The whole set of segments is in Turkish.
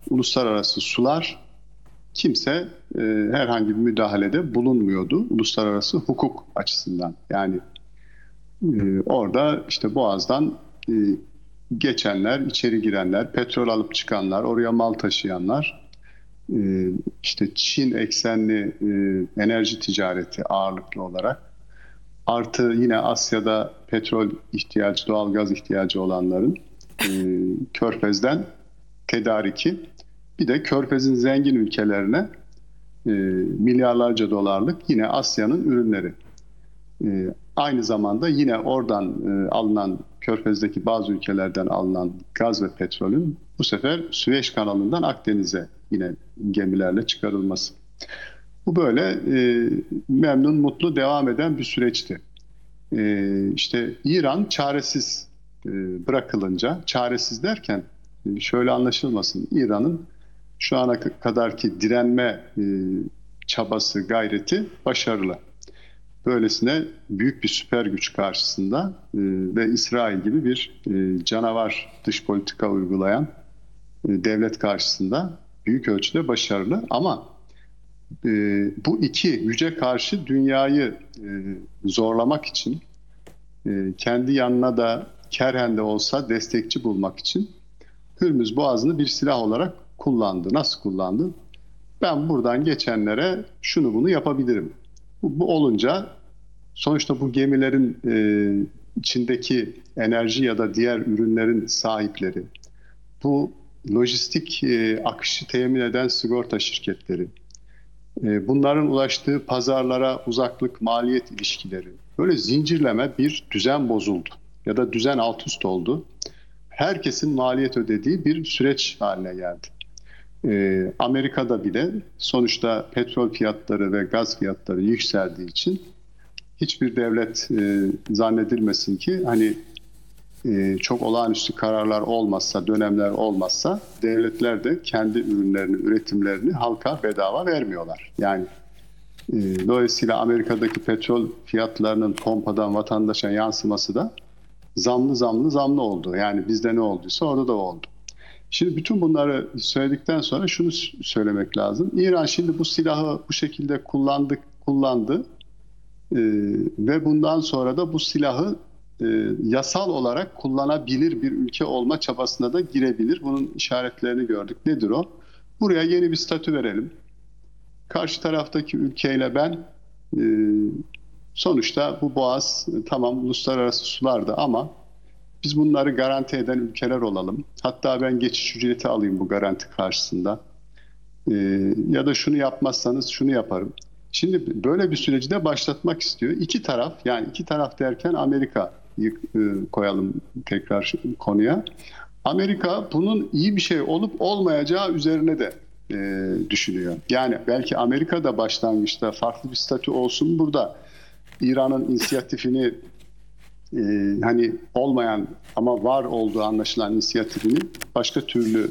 uluslararası sular kimse herhangi bir müdahalede bulunmuyordu uluslararası hukuk açısından. Yani orada işte Boğaz'dan geçenler, içeri girenler, petrol alıp çıkanlar, oraya mal taşıyanlar, işte Çin eksenli enerji ticareti ağırlıklı olarak, artı yine Asya'da petrol ihtiyacı, doğal gaz ihtiyacı olanların e, Körfez'den tedariki, bir de Körfez'in zengin ülkelerine milyarlarca dolarlık yine Asya'nın ürünleri. Aynı zamanda yine oradan alınan, Körfez'deki bazı ülkelerden alınan gaz ve petrolün bu sefer Süveyş kanalından Akdeniz'e yine gemilerle çıkarılması. Bu böyle memnun, mutlu devam eden bir süreçti. İşte İran çaresiz bırakılınca, çaresiz derken şöyle anlaşılmasın, İran'ın şu ana kadarki direnme çabası, gayreti başarılı. Böylesine büyük bir süper güç karşısında ve İsrail gibi bir canavar dış politika uygulayan devlet karşısında büyük ölçüde başarılı. Ama e, bu iki güce karşı dünyayı zorlamak için, kendi yanına da kerhen de olsa destekçi bulmak için Hürmüz Boğazı'nı bir silah olarak kullandı. Nasıl kullandı? Ben buradan geçenlere şunu bunu yapabilirim. Bu olunca sonuçta bu gemilerin içindeki enerji ya da diğer ürünlerin sahipleri, bu lojistik akışı temin eden sigorta şirketleri, bunların ulaştığı pazarlara uzaklık maliyet ilişkileri, böyle zincirleme bir düzen bozuldu ya da düzen alt üst oldu. Herkesin maliyet ödediği bir süreç haline geldi. Amerika'da bile sonuçta petrol fiyatları ve gaz fiyatları yükseldiği için hiçbir devlet zannedilmesin ki hani çok olağanüstü kararlar olmazsa, dönemler olmazsa devletler de kendi ürünlerini, üretimlerini halka bedava vermiyorlar. Yani dolayısıyla Amerika'daki petrol fiyatlarının pompadan vatandaşa yansıması da zamlı oldu. Yani bizde ne olduysa orada da oldu. Şimdi bütün bunları söyledikten sonra şunu söylemek lazım. İran şimdi bu silahı bu şekilde kullandı. Ve bundan sonra da bu silahı yasal olarak kullanabilir bir ülke olma çabasına da girebilir. Bunun işaretlerini gördük. Nedir o? Buraya yeni bir statü verelim. Karşı taraftaki ülkeyle ben e, sonuçta bu boğaz tamam uluslararası sularda ama biz bunları garanti eden ülkeler olalım. Hatta ben geçiş ücreti alayım bu garanti karşısında. Ya da şunu yapmazsanız şunu yaparım. Şimdi böyle bir süreci de başlatmak istiyor. İki taraf, yani iki taraf derken Amerika'yı koyalım tekrar konuya. Amerika bunun iyi bir şey olup olmayacağı üzerine de düşünüyor. Yani belki Amerika'da başlangıçta farklı bir statü olsun burada. İran'ın inisiyatifini hani olmayan ama var olduğu anlaşılan inisiyatifini başka türlü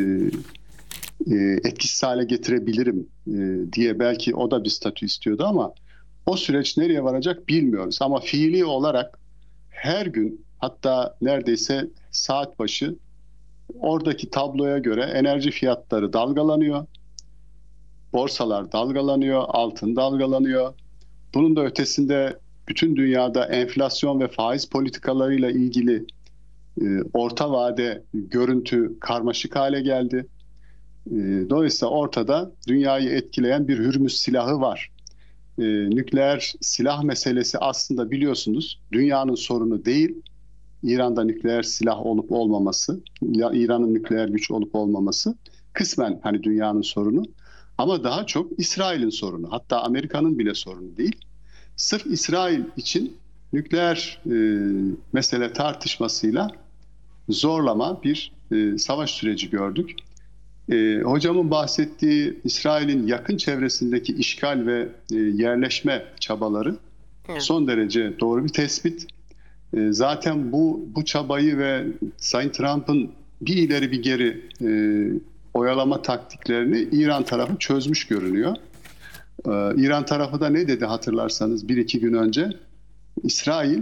etkisiz hale getirebilirim diye belki o da bir statü istiyordu ama o süreç nereye varacak bilmiyoruz. Ama fiili olarak her gün, hatta neredeyse saat başı oradaki tabloya göre enerji fiyatları dalgalanıyor, borsalar dalgalanıyor, altın dalgalanıyor. Bunun da ötesinde bütün dünyada enflasyon ve faiz politikalarıyla ilgili orta vade görüntü karmaşık hale geldi. Dolayısıyla ortada dünyayı etkileyen bir Hürmüz silahı var. Nükleer silah meselesi aslında biliyorsunuz dünyanın sorunu değil. İran'da nükleer silah olup olmaması, İran'ın nükleer güç olup olmaması kısmen hani dünyanın sorunu. Ama daha çok İsrail'in sorunu. Hatta Amerika'nın bile sorunu değil. Sırf İsrail için nükleer mesele tartışmasıyla zorlama bir savaş süreci gördük. Hocamın bahsettiği İsrail'in yakın çevresindeki işgal ve yerleşme çabaları Evet. son derece doğru bir tespit. Zaten bu çabayı ve Sayın Trump'ın bir ileri bir geri oyalama taktiklerini İran tarafı çözmüş görünüyor. İran tarafı da ne dedi hatırlarsanız bir iki gün önce? İsrail,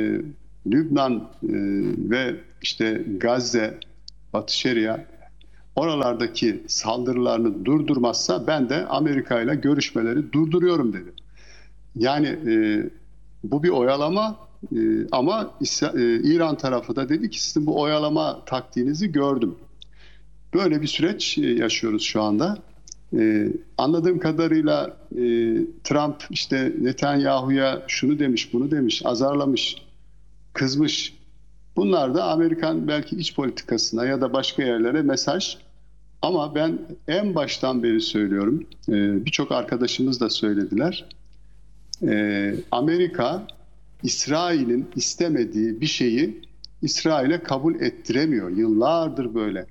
Lübnan ve işte Gazze, Batı Şeria oralardaki saldırılarını durdurmazsa ben de Amerika ile görüşmeleri durduruyorum dedi. Yani bu bir oyalama ama İran tarafı da dedi ki sizin bu oyalama taktiğinizi gördüm. Böyle bir süreç yaşıyoruz şu anda. Anladığım kadarıyla Trump işte Netanyahu'ya şunu demiş, bunu demiş, azarlamış, kızmış. Bunlar da Amerikan belki iç politikasına ya da başka yerlere mesaj. Ama ben en baştan beri söylüyorum, birçok arkadaşımız da söylediler. Amerika, İsrail'in istemediği bir şeyi İsrail'e kabul ettiremiyor. Yıllardır böyle.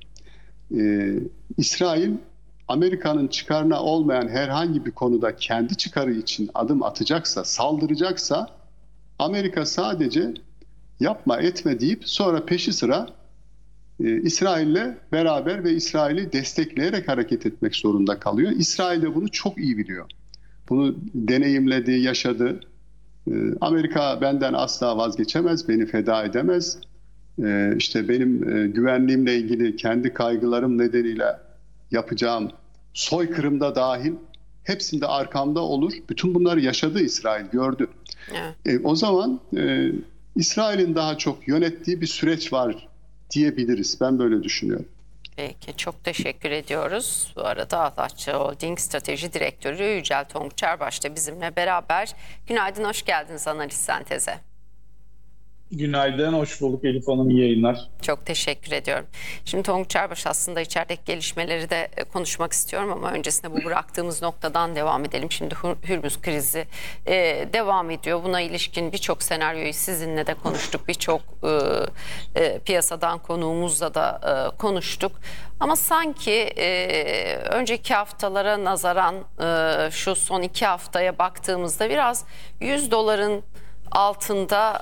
İsrail, Amerika'nın çıkarına olmayan herhangi bir konuda kendi çıkarı için adım atacaksa, saldıracaksa, Amerika sadece yapma etme deyip sonra peşi sıra İsrail'le beraber ve İsrail'i destekleyerek hareket etmek zorunda kalıyor. İsrail de bunu çok iyi biliyor. Bunu deneyimledi, yaşadı. Amerika benden asla vazgeçemez, beni feda edemez. İşte benim güvenliğimle ilgili kendi kaygılarım nedeniyle yapacağım soykırımda dahil hepsinde arkamda olur. Bütün bunları yaşadı İsrail, gördü. Evet. O zaman İsrail'in daha çok yönettiği bir süreç var diyebiliriz. Ben böyle düşünüyorum. Peki, çok teşekkür ediyoruz. Bu arada Ahlatçı Holding Strateji Direktörü Yücel Tonguç Erbaş da bizimle beraber. Günaydın, hoş geldiniz Analiz Sentez'e. Günaydın, hoş bulduk Elif Hanım, iyi yayınlar. Çok teşekkür ediyorum. Şimdi Tonguç Erbaş, aslında içerideki gelişmeleri de konuşmak istiyorum ama öncesinde bu bıraktığımız noktadan devam edelim. Şimdi Hürmüz krizi devam ediyor. Buna ilişkin birçok senaryoyu sizinle de konuştuk. Birçok piyasadan konuğumuzla da konuştuk. Ama sanki önceki haftalara nazaran şu son 2 haftaya baktığımızda biraz 100 doların altında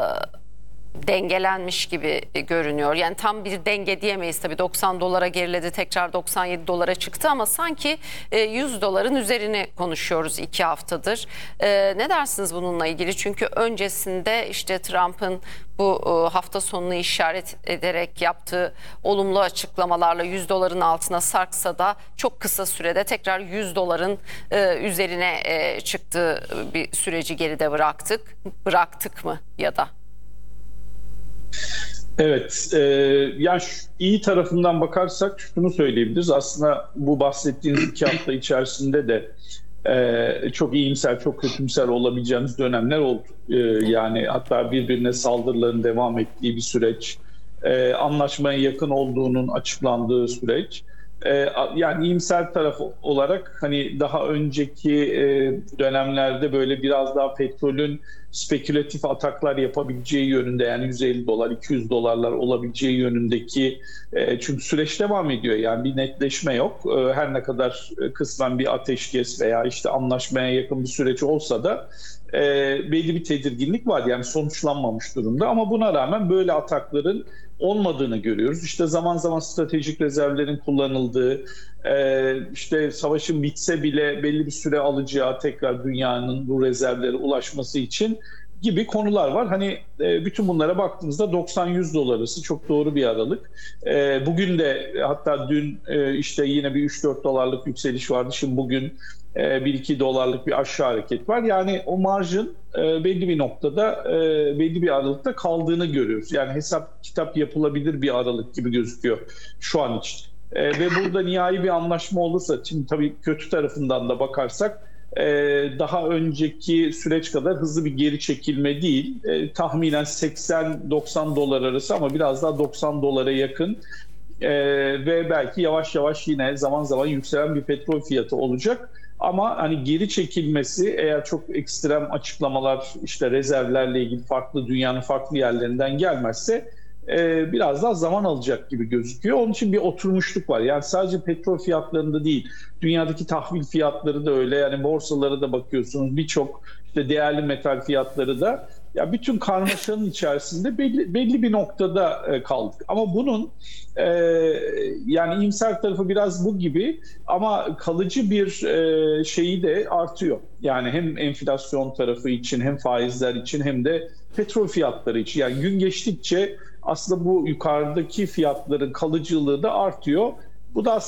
dengelenmiş gibi görünüyor. Yani tam bir denge diyemeyiz tabii. 90 dolara geriledi, tekrar 97 dolara çıktı ama sanki 100 doların üzerini konuşuyoruz 2 haftadır. Ne dersiniz bununla ilgili? Çünkü öncesinde işte Trump'ın bu hafta sonunu işaret ederek yaptığı olumlu açıklamalarla 100 doların altına sarksa da çok kısa sürede tekrar 100 doların üzerine çıktığı bir süreci geride bıraktık. Bıraktık mı ya da? Evet, yani iyi tarafından bakarsak şunu söyleyebiliriz. Aslında bu bahsettiğiniz 2 hafta içerisinde de çok iyimser, çok kötümser olabileceğimiz dönemler oldu. Yani hatta birbirine saldırıların devam ettiği bir süreç, anlaşmaya yakın olduğunun açıklandığı süreç. Yani iyimser taraf olarak hani daha önceki dönemlerde böyle biraz daha petrolün spekülatif ataklar yapabileceği yönünde, yani 150 dolar, 200 dolarlar olabileceği yönündeki, çünkü süreç devam ediyor, yani bir netleşme yok. Her ne kadar kısmen bir ateşkes veya işte anlaşmaya yakın bir süreç olsa da belli bir tedirginlik var, yani sonuçlanmamış durumda, ama buna rağmen böyle atakların olmadığını görüyoruz. İşte zaman zaman stratejik rezervlerin kullanıldığı, işte savaşın bitse bile belli bir süre alacağı tekrar dünyanın bu rezervlere ulaşması için gibi konular var. Hani bütün bunlara baktığımızda 90-100 dolar arası çok doğru bir aralık. Bugün de, hatta dün işte yine bir 3-4 dolarlık yükseliş vardı. Şimdi bugün 1-2 dolarlık bir aşağı hareket var. Yani o marjın belli bir noktada, belli bir aralıkta kaldığını görüyoruz. Yani hesap kitap yapılabilir bir aralık gibi gözüküyor şu an için. Ve burada nihai bir anlaşma olursa, şimdi tabii kötü tarafından da bakarsak, daha önceki süreç kadar hızlı bir geri çekilme değil. Tahminen 80-90 dolar arası, ama biraz daha 90 dolara yakın ve belki yavaş yavaş yine zaman zaman yükselen bir petrol fiyatı olacak. Ama hani geri çekilmesi, eğer çok ekstrem açıklamalar işte rezervlerle ilgili farklı, dünyanın farklı yerlerinden gelmezse biraz daha zaman alacak gibi gözüküyor. Onun için bir oturmuşluk var. Yani sadece petrol fiyatlarında değil, dünyadaki tahvil fiyatları da öyle. Yani borsalara da bakıyorsunuz, birçok işte değerli metal fiyatları da. Ya bütün karmaşanın içerisinde belli bir noktada kaldık. Ama bunun yani iyimser tarafı biraz bu gibi, ama kalıcı bir şeyi de artıyor. Yani hem enflasyon tarafı için, hem faizler için, hem de petrol fiyatları için. Yani gün geçtikçe aslında bu yukarıdaki fiyatların kalıcılığı da artıyor. Bu da aslında